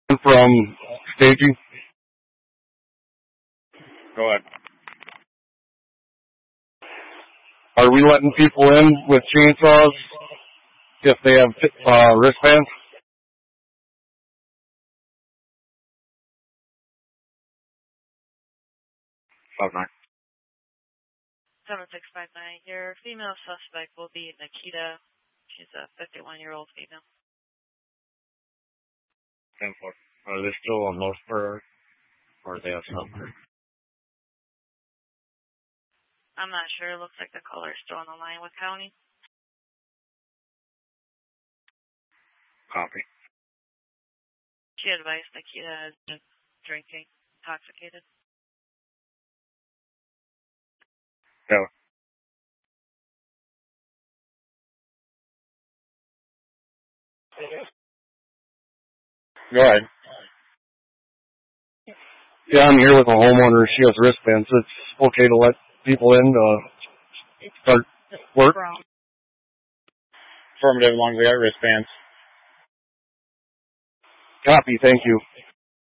from staging. Go ahead. Are we letting people in with chainsaws if they have wristbands? Okay. 7659. Your female suspect will be Nikita. She's a 51-year-old female. 10-4. Are they still on Northburg, or are they outside? I'm not sure. It looks like the caller's still on the line with County. Copy. She advised Nikita has been drinking, intoxicated. Go. Go ahead. Yeah, I'm here with a homeowner. She has wristbands. It's okay to let people in start work? Affirmative, as long as they got wristbands. Copy, thank you.